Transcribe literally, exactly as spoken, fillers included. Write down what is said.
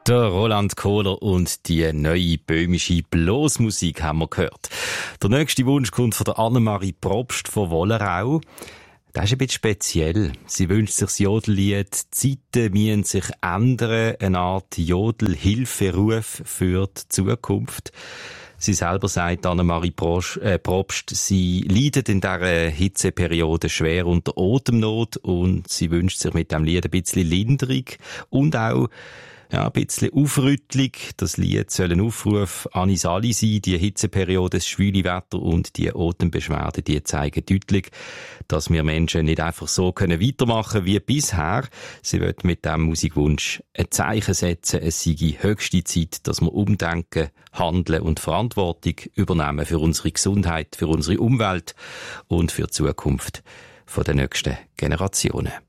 Der Roland Kohler und die neue böhmische Bluesmusik haben wir gehört. Der nächste Wunsch kommt von der Annemarie Probst von Wollerau. Das ist ein bisschen speziell. Sie wünscht sich das Jodellied «Die Zeiten müssen sich ändern», eine Art Jodel-Hilferuf für die Zukunft. Sie selber sagt, Annemarie Probst, äh, Probst, sie leidet in dieser Hitzeperiode schwer unter Atemnot und sie wünscht sich mit dem Lied ein bisschen Linderung und auch ja, ein bisschen Aufrüttelung. Das Lied soll ein Aufruf an uns alle sein. Die Hitzeperiode, das schwüle Wetter und die Atembeschwerden, die zeigen deutlich, dass wir Menschen nicht einfach so können weitermachen wie bisher. Sie wird mit diesem Musikwunsch ein Zeichen setzen. Es sei höchste Zeit, dass wir umdenken, handeln und Verantwortung übernehmen für unsere Gesundheit, für unsere Umwelt und für die Zukunft der nächsten Generationen.